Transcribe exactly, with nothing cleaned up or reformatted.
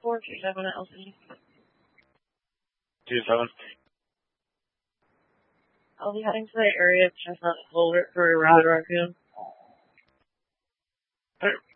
four two seven at L C. two seven. I'll be heading to the area of Chestnut Boulder for a ride raccoon. Alright.